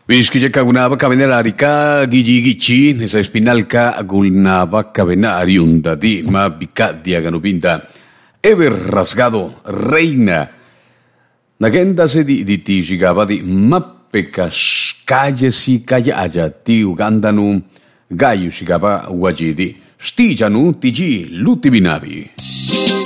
Vishkilla kagunaba kavenararika gichi nesa espinalka agulnaba kavenariundadi ma bikadia ganubinda ever rasgado reina nagenda se di tijigaba di mappekas calle si calle aya ti ugandanu gayu shigaba wajidi stijanu tiji lutibinabi.